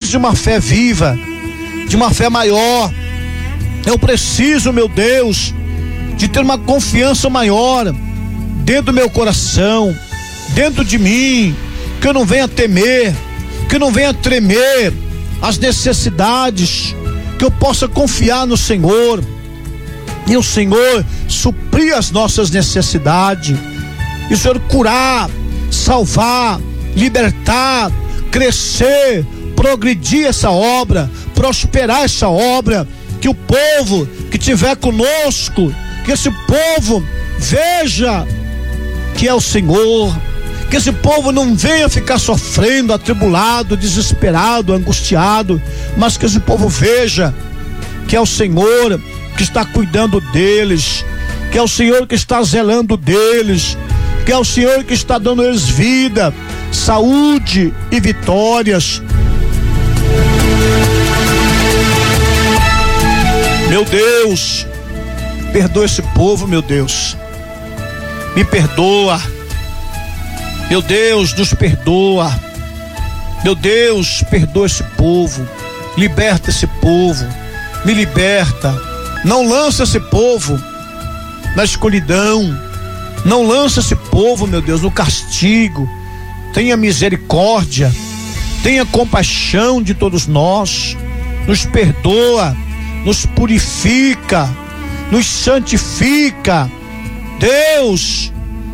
preciso de uma fé viva, de uma fé maior. Eu preciso, meu Deus, de ter uma confiança maior dentro do meu coração, dentro de mim, que eu não venha temer, que eu não venha tremer as necessidades, que eu possa confiar no Senhor e o Senhor suprir as nossas necessidades, e o Senhor curar, salvar, libertar, crescer, progredir essa obra, prosperar essa obra, que o povo que estiver conosco, que esse povo veja que é o Senhor, que esse povo não venha ficar sofrendo, atribulado, desesperado, angustiado, mas que esse povo veja que é o Senhor que está cuidando deles, que é o Senhor que está zelando deles, que é o Senhor que está dando eles vida, saúde e vitórias. Meu Deus, perdoa esse povo, meu Deus, me perdoa, meu Deus, nos perdoa, meu Deus, perdoa esse povo, liberta esse povo, me liberta, não lança esse povo na escuridão, não lança esse povo, meu Deus, no castigo. Tenha misericórdia, tenha compaixão de todos nós, nos perdoa, nos purifica, nos santifica. Deus,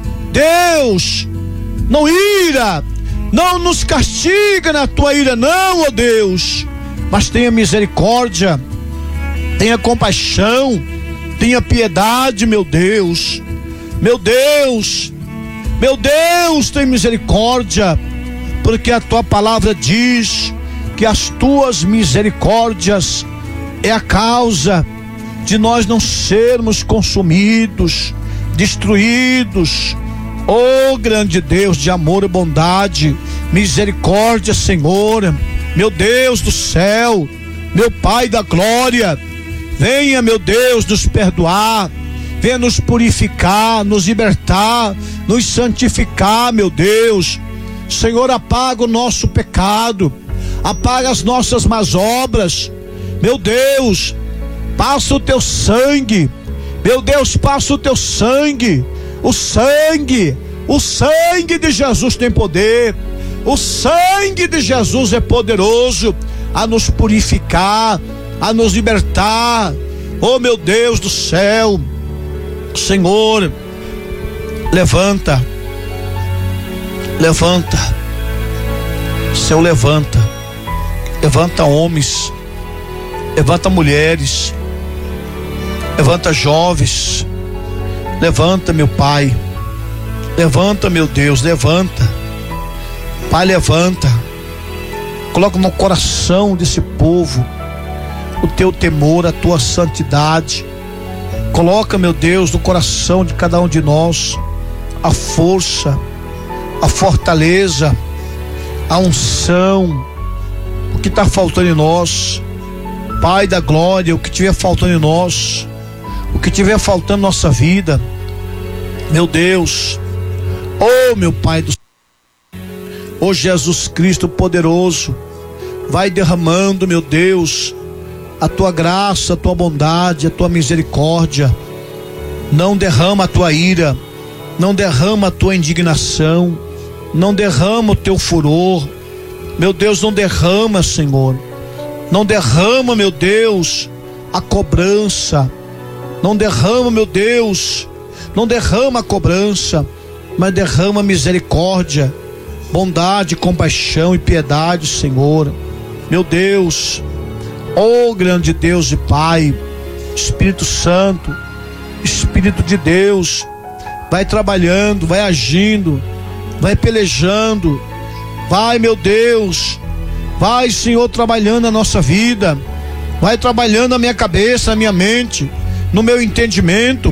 não ira, não nos castiga na tua ira, não, ó Deus, mas tenha misericórdia, tenha compaixão, tenha piedade, meu Deus, meu Deus, meu Deus, tem misericórdia, porque a tua palavra diz que as tuas misericórdias é a causa de nós não sermos consumidos, destruídos. Oh, grande Deus de amor e bondade, misericórdia, Senhor, meu Deus do céu, meu Pai da glória, venha, meu Deus, nos perdoar, venha nos purificar, nos libertar, nos santificar, meu Deus. Senhor, apaga o nosso pecado, apaga as nossas más obras, meu Deus, passa o teu sangue, meu Deus, passa o teu sangue, o sangue de Jesus tem poder, o sangue de Jesus é poderoso a nos purificar, a nos libertar. Oh, meu Deus do céu, Senhor, levanta, Senhor, levanta homens, levanta mulheres, levanta jovens, levanta, meu Pai, levanta, meu Deus, levanta, Pai, levanta, coloca no coração desse povo o teu temor, a tua santidade, coloca, meu Deus, no coração de cada um de nós a força, a fortaleza, a unção, o que está faltando em nós, Pai da glória, o que tiver faltando em nós, o que tiver faltando na nossa vida, meu Deus, oh meu Pai do céu, oh Jesus Cristo poderoso, vai derramando, meu Deus, a tua graça, a tua bondade, a tua misericórdia. Não derrama a tua ira, não derrama a tua indignação, não derrama o teu furor, meu Deus, não derrama, Senhor, não derrama, meu Deus, a cobrança, não derrama, meu Deus, não derrama a cobrança, mas derrama misericórdia, bondade, compaixão e piedade, Senhor, meu Deus. Oh, grande Deus e Pai, Espírito Santo, Espírito de Deus, vai trabalhando, vai agindo, vai pelejando, vai, meu Deus, vai, Senhor, trabalhando a nossa vida, vai trabalhando a minha cabeça, a minha mente, no meu entendimento,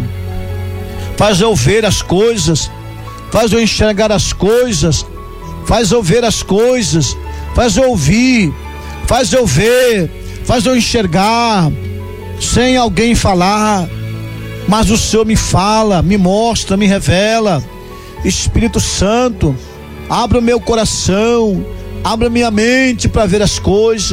faz eu ver as coisas, faz eu enxergar as coisas, faz eu ver as coisas, faz eu ouvir, faz eu ver, faz eu enxergar, sem alguém falar, mas o Senhor me fala, me mostra, me revela. Espírito Santo, abra o meu coração, abra minha mente para ver as coisas.